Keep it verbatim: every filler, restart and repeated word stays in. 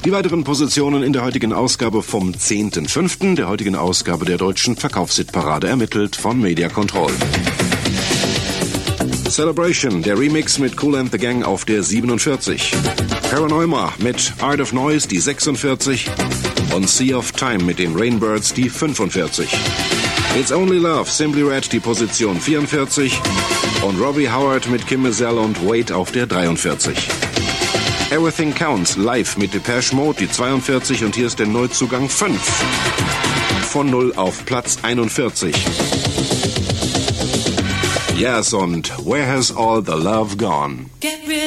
Die weiteren Positionen in der heutigen Ausgabe vom zehnten fünften, der heutigen Ausgabe der deutschen Verkaufshitparade, ermittelt von Media Control. Celebration, der Remix mit Kool and the Gang auf der siebenundvierzig. Paranoima mit Art of Noise, die sechsundvierzig. Und Sea of Time mit den Rainbirds, die fünfundvierzig. It's Only Love, Simply Red, die Position vierundvierzig. Und Robbie Howard mit Kim Mazelle und Wait auf der dreiundvierzig. Everything Counts, live mit Depeche Mode, die zweiundvierzig. Und hier ist der Neuzugang fünf. Von null auf Platz einundvierzig. Yes, und Where Has All the Love Gone?